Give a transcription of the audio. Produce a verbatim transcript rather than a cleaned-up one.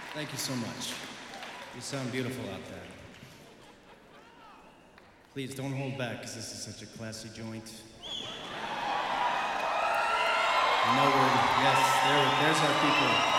Thank you so much. You sound beautiful out there. Please don't hold back, because this is such a classy joint. You know we're, yes, there, there's our people.